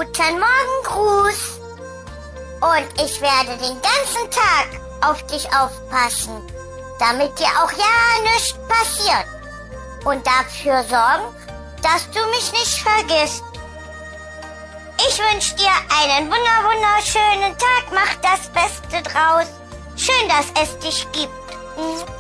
guten Morgen, Gruß. Und ich werde den ganzen Tag auf dich aufpassen, damit dir auch ja nichts passiert. Und dafür sorgen, dass du mich nicht vergisst. Ich wünsche dir einen wunderschönen Tag. Mach das Beste draus. Schön, dass es dich gibt.